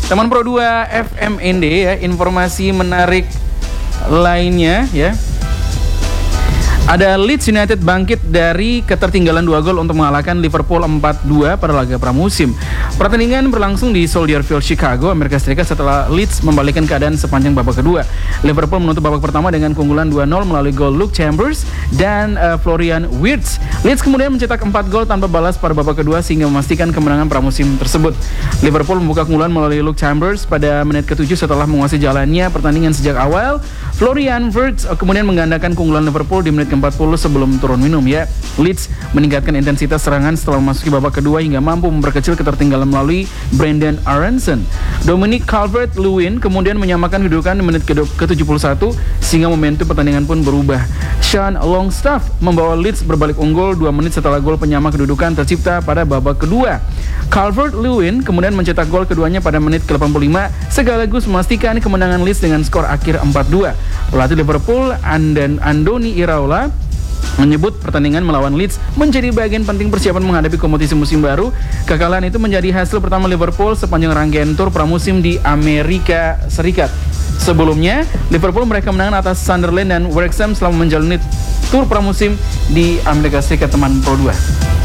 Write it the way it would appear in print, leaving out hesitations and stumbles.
Teman Pro 2 FMND ya, informasi menarik lainnya ya. Ada Leeds United bangkit dari ketertinggalan 2 gol untuk mengalahkan Liverpool 4-2 pada laga pramusim. Pertandingan berlangsung di Soldier Field, Chicago, Amerika Serikat setelah Leeds membalikkan keadaan sepanjang babak kedua. Liverpool menutup babak pertama dengan keunggulan 2-0 melalui gol Luke Chambers dan Florian Wirtz. Leeds kemudian mencetak 4 gol tanpa balas pada babak kedua sehingga memastikan kemenangan pramusim tersebut. Liverpool membuka keunggulan melalui Luke Chambers pada menit ke-7 setelah menguasai jalannya pertandingan sejak awal. Florian Wirtz kemudian menggandakan keunggulan Liverpool di menit ke-40 sebelum turun minum ya. Leeds meningkatkan intensitas serangan setelah memasuki babak kedua hingga mampu memperkecil ketertinggalan melalui Brendan Aronson. Dominic Calvert-Lewin kemudian menyamakan kedudukan di menit ke-71 sehingga momentum pertandingan pun berubah. Sean Longstaff membawa Leeds berbalik unggul 2 menit setelah gol penyama kedudukan tercipta pada babak kedua. Calvert-Lewin kemudian mencetak gol keduanya pada menit ke-85 sekaligus memastikan kemenangan Leeds dengan skor akhir 4-2. Pelatih Liverpool Andoni Iraola menyebut pertandingan melawan Leeds menjadi bagian penting persiapan menghadapi kompetisi musim baru. Kekalahan itu menjadi hasil pertama Liverpool sepanjang rangkaian tur pramusim di Amerika Serikat. Sebelumnya, Liverpool meraih kemenangan atas Sunderland dan Wrexham selama menjalani tur pramusim di Amerika Serikat, teman Pro 2.